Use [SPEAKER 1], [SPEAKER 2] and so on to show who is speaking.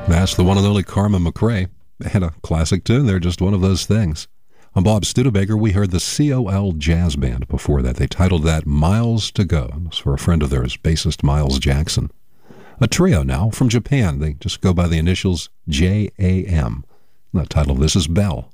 [SPEAKER 1] That's the one and only Carmen McRae. They had a classic tune. They're just one of those things. I'm Bob Studebaker. We heard the COL Jazz Band before that. They titled that Miles to Go. It's for a friend of theirs, bassist Miles Jackson. A trio now from Japan. They just go by the initials JAM. The title of this is Bell.